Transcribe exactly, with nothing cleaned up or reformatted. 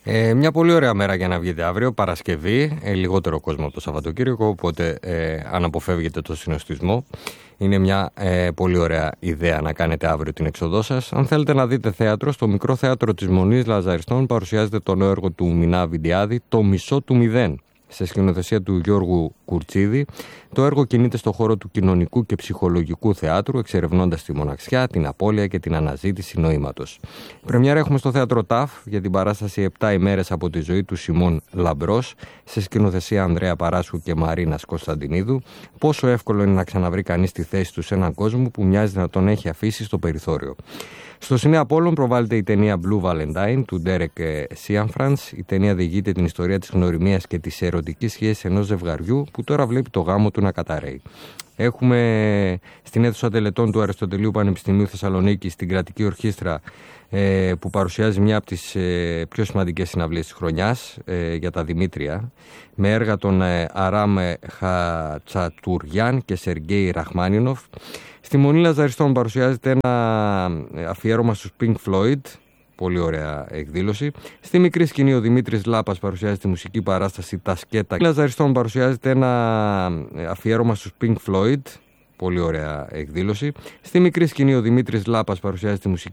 Ε, μια πολύ ωραία μέρα για να βγείτε αύριο, Παρασκευή, ε, λιγότερο κόσμο από το Σαββατοκύριακο, οπότε ε, αν αποφεύγετε το συνοστισμό, είναι μια ε, πολύ ωραία ιδέα να κάνετε αύριο την έξοδό σας. Αν θέλετε να δείτε θέατρο, στο Μικρό Θέατρο της Μονής Λαζαριστών παρουσιάζεται το νέο έργο του Μινά Βιντιάδη, «Το μισό του μηδέν», σε σκηνοθεσία του Γιώργου Κουρτσίδη. Το έργο κινείται στο χώρο του κοινωνικού και ψυχολογικού θεάτρου, εξερευνώντας τη μοναξιά, την απώλεια και την αναζήτηση νοήματος. Πρεμιέρα έχουμε στο Θέατρο ΤΑΦ για την παράσταση επτά ημέρες από τη ζωή του Σιμών Λαμπρός, σε σκηνοθεσία Ανδρέα Παράσχου και Μαρίνας Κωνσταντινίδου. Πόσο εύκολο είναι να ξαναβρει κανείς τη θέση του σε έναν κόσμο που μοιάζει να τον έχει αφήσει στο περιθώριο. Στο Σινέ Απόλλων προβάλλεται η ταινία Blue Valentine του Ντέρεκ Σίανφρανς. Η ταινία διηγείται την ιστορία της γνωριμίας και της ερωτικής σχέσης ενός ζευγαριού που τώρα βλέπει το γάμο του να καταρρέει. Έχουμε στην αίθουσα τελετών του Αριστοτελείου Πανεπιστημίου Θεσσαλονίκης την κρατική ορχήστρα ε, που παρουσιάζει μια από τις ε, πιο σημαντικές συναυλίες της χρονιάς ε, για τα Δημήτρια, με έργα των ε, Αράμ Χατσατουριάν και Σεργέη Ραχμάνινοφ. Στη Μονή Λαζαριστών παρουσιάζεται ένα αφιέρωμα στους Pink Floyd, πολύ ωραία εκδήλωση. Στη μικρή σκηνή ο Δημήτρης Λάπας παρουσιάζει τη μουσική παράσταση «Τα Σκέτα». Στη Λαζαριστών παρουσιάζεται ένα αφιέρωμα στους Pink Floyd, πολύ ωραία εκδήλωση. Στη μικρή σκηνή ο Δημήτρης Λάπας παρουσιάζει τη μουσική